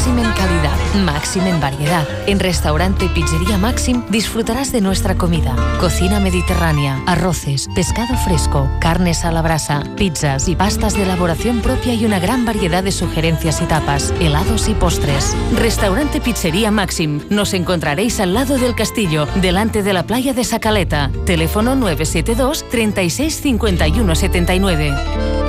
Máxim en calidad, máxim en variedad. En Restaurante Pizzería Máxim disfrutarás de nuestra comida. Cocina mediterránea, arroces, pescado fresco, carnes a la brasa, pizzas y pastas de elaboración propia y una gran variedad de sugerencias y tapas, helados y postres. Restaurante Pizzería Máxim. Nos encontraréis al lado del castillo, delante de la playa de Sacaleta. Teléfono 972 36 51 79.